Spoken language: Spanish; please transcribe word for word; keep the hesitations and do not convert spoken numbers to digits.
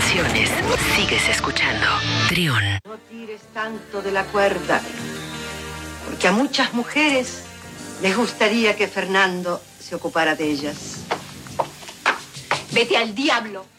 emociones. Sigues escuchando Trión. No tires tanto de la cuerda, porque a muchas mujeres les gustaría que Fernando se ocupara de ellas. Vete al diablo.